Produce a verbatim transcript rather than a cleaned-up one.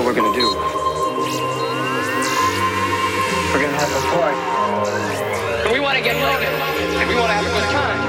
we're gonna do. We're gonna have a party. And we want to get loaded, and we want to have a good time.